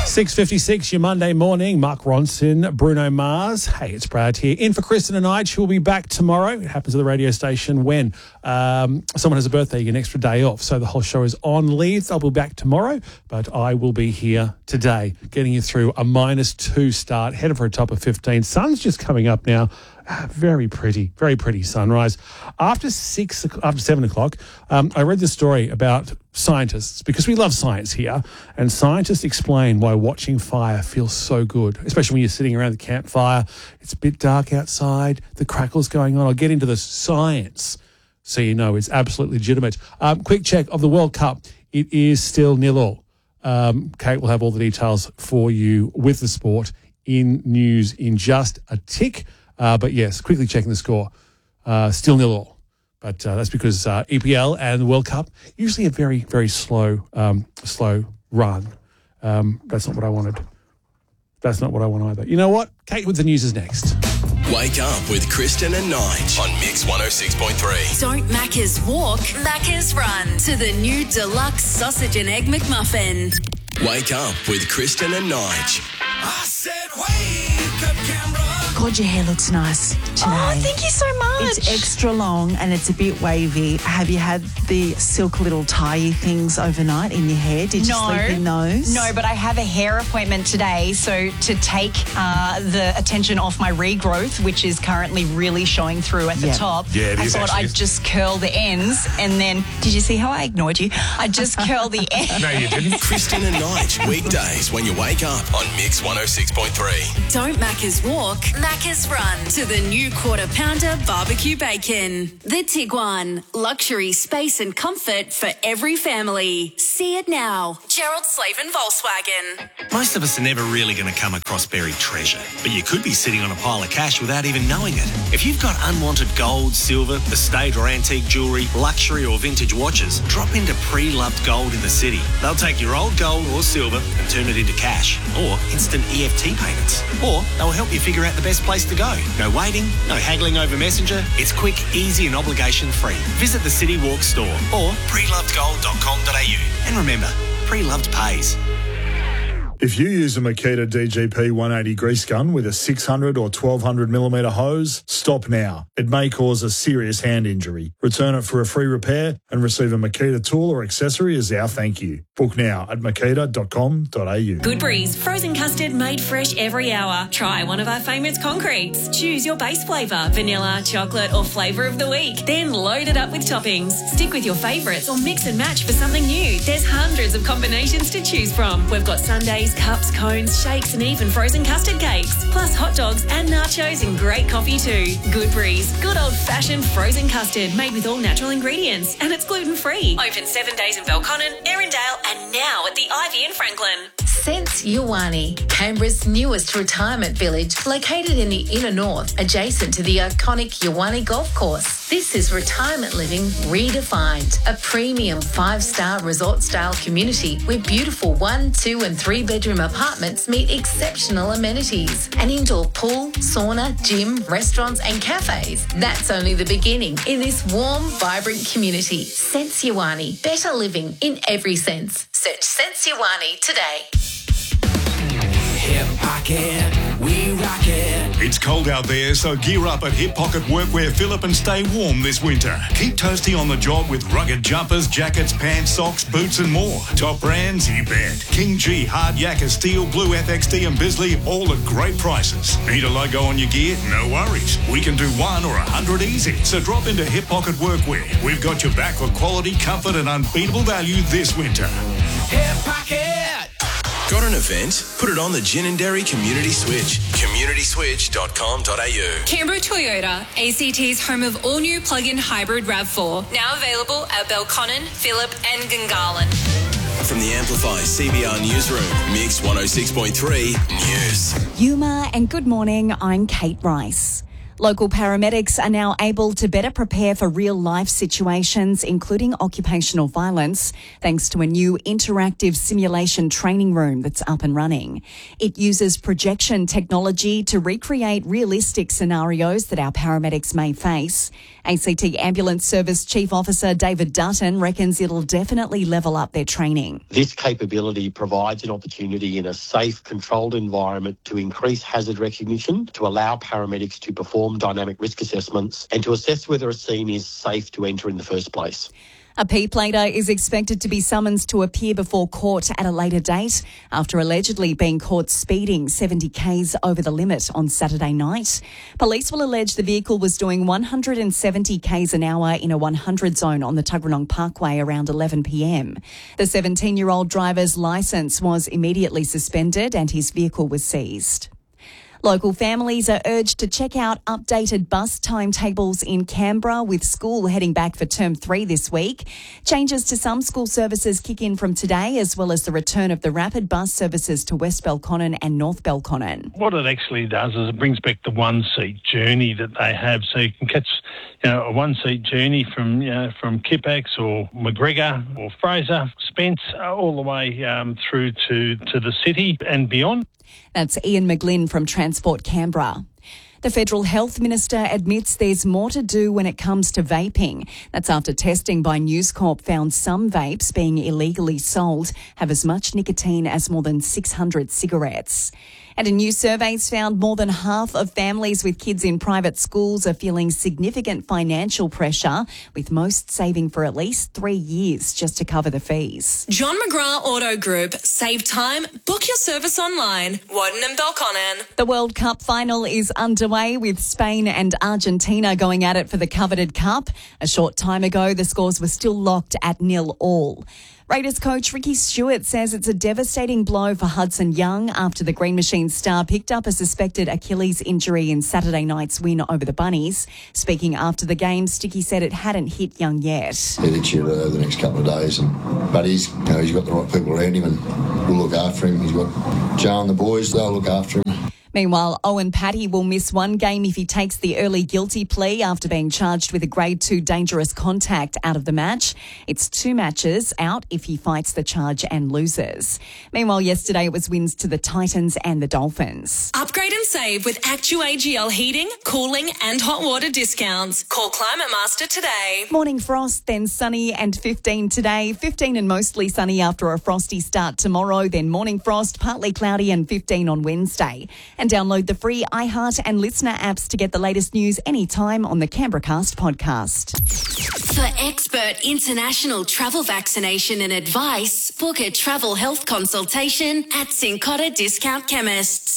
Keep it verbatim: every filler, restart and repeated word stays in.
six fifty-six, your Monday morning. Mark Ronson, Bruno Mars. Hey, it's Brad here. In for Kristen and I. She'll be back tomorrow. It happens at the radio station when um, someone has a birthday, you get an extra day off. So the whole show is on leave. I'll be back tomorrow, but I will be here today, getting you through a minus two start, headed for a top of fifteen. Sun's just coming up now. Ah, very pretty, very pretty sunrise. After six, after seven o'clock, um, I read this story about scientists, because we love science here, and scientists explain why watching fire feels so good, especially when you're sitting around the campfire. It's a bit dark outside, the crackle's going on. I'll get into the science so you know it's absolutely legitimate. Um, quick check of the World Cup. It is still nil all. Um, Kate will have all the details for you with the sport in news in just a tick. Uh, but yes, quickly checking the score, uh, still nil all. But uh, that's because uh, E P L and the World Cup, usually a very, very slow, um, slow run. Um, that's not what I wanted. That's not what I want either. You know what? Kate with the news is next. Wake up with Kristen and Nige on Mix one oh six point three. Don't Macca's walk, Macca's run to the new deluxe sausage and egg McMuffin. Wake up with Kristen and Nige. I said wake up, Canberra. God, your hair looks nice today. Oh, thank you so much. It's extra long and it's a bit wavy. Have you had the silk little tie things overnight in your hair? Did you no, sleep in those? No, but I have a hair appointment today. So to take uh, the attention off my regrowth, which is currently really showing through at the Yeah. top, Yeah, it I is thought actually. I'd just curl the ends. And then, did you see how I ignored you? I just curl the ends. No, you didn't. Kristen and Nige, weekdays when you wake up on Mix one oh six point three. Don't Macca's walk, Macca's run to the new quarter pounder barbecue bacon. The Tiguan, luxury, space and comfort for every family. See it now. Gerald Slavin Volkswagen. Most of us are never really going to come across buried treasure, but you could be sitting on a pile of cash without even knowing it. If you've got unwanted gold, silver, estate or antique jewellery, luxury or vintage watches, drop into Pre-Loved Gold in the city. They'll take your old gold or silver and turn it into cash or instant E F T payments. Or they'll help you figure out the best place to go. No waiting, no haggling over Messenger. It's quick, easy and obligation-free. Visit the City Walk store or pre loved gold dot com dot a u. And remember, Pre-Loved pays. If you use a Makita D G P one eighty grease gun with a six hundred or twelve hundred millimetre hose, stop now. It may cause a serious hand injury. Return it for a free repair and receive a Makita tool or accessory as our thank you. Book now at makita dot com dot a u. Good Breeze, frozen custard made fresh every hour. Try one of our favourite concretes. Choose your base flavour, vanilla, chocolate or flavour of the week. Then load it up with toppings. Stick with your favourites or mix and match for something new. There's hundreds of combinations to choose from. We've got sundaes, cups, cones, shakes and even frozen custard cakes. Plus hot dogs and nachos and great coffee too. Good Breeze, good old-fashioned frozen custard made with all natural ingredients and it's gluten-free. Open seven days in Belconnen, Erindale and now at the Ivy in Franklin. Sense Yawani, Canberra's newest retirement village, located in the inner north, adjacent to the iconic Yawani Golf Course. This is retirement living redefined, a premium five-star resort-style community where beautiful one, two and three-bedroom apartments meet exceptional amenities. An indoor pool, sauna, gym, restaurants and cafes. That's only the beginning in this warm, vibrant community. Sense Yawani, better living in every sense. Search Sense Yawani today. Hip Pocket, we rock it. It's cold out there, so gear up at Hip Pocket Workwear Phillip and stay warm this winter. Keep toasty on the job with rugged jumpers, jackets, pants, socks, boots and more. Top brands, you bet. King G, Hard Yakka, Steel, Blue F X D and Bisley, all at great prices. Need a logo on your gear? No worries. We can do one or a hundred easy. So drop into Hip Pocket Workwear. We've got your back for quality, comfort and unbeatable value this winter. Hip Pocket. Got an event? Put it on the Gin and Dairy Community Switch. community switch dot com dot a u. Canberra Toyota, A C T's home of all-new plug-in hybrid RAV four. Now available at Belconnen, Phillip and Gungahlin. From the Amplify C B R Newsroom, Mix one oh six point three News. Yuma and good morning, I'm Kate Rice. Local paramedics are now able to better prepare for real-life situations, including occupational violence, thanks to a new interactive simulation training room that's up and running. It uses projection technology to recreate realistic scenarios that our paramedics may face. A C T Ambulance Service Chief Officer David Dutton reckons it'll definitely level up their training. This capability provides an opportunity in a safe, controlled environment to increase hazard recognition, to allow paramedics to perform dynamic risk assessments and to assess whether a scene is safe to enter in the first place. A P-plater is expected to be summoned to appear before court at a later date after allegedly being caught speeding seventy kays over the limit on Saturday night. Police will allege the vehicle was doing one hundred seventy kays an hour in a one hundred zone on the Tuggeranong Parkway around eleven p m. The seventeen-year-old driver's licence was immediately suspended and his vehicle was seized. Local families are urged to check out updated bus timetables in Canberra, with school heading back for term three this week. Changes to some school services kick in from today, as well as the return of the rapid bus services to West Belconnen and North Belconnen. What it actually does is it brings back the one-seat journey that they have, so you can catch, you know, a one-seat journey from, you know, from Kippax or McGregor or Fraser, Spence, all the way um, through to, to the city and beyond. That's Ian McGlynn from Transport Canberra. The Federal Health Minister admits there's more to do when it comes to vaping. That's after testing by News Corp found some vapes being illegally sold have as much nicotine as more than six hundred cigarettes. And a new survey's found more than half of families with kids in private schools are feeling significant financial pressure, with most saving for at least three years just to cover the fees. John McGrath Auto Group. Save time. Book your service online. Warden and Belconnen. The World Cup final is underway, with Spain and Argentina going at it for the coveted cup. A short time ago, the scores were still locked at nil all. Raiders coach Ricky Stewart says it's a devastating blow for Hudson Young after the Green Machine star picked up a suspected Achilles injury in Saturday night's win over the Bunnies. Speaking after the game, Sticky said it hadn't hit Young yet. He'll hit you over the next couple of days, and, but he's, you know, he's got the right people around him and we'll look after him. He's got Joe and the boys, they'll look after him. Meanwhile, Owen Patty will miss one game if he takes the early guilty plea after being charged with a grade two dangerous contact out of the match. It's two matches out if he fights the charge and loses. Meanwhile, yesterday it was wins to the Titans and the Dolphins. Upgrade and save with Actu A G L heating, cooling and hot water discounts. Call Climate Master today. Morning frost, then sunny and fifteen today. fifteen and mostly sunny after a frosty start tomorrow. Then morning frost, partly cloudy and fifteen on Wednesday. And download the free iHeart and Listener apps to get the latest news anytime on the CanberraCast podcast. For expert international travel vaccination and advice, book a travel health consultation at Cincotta Discount Chemists.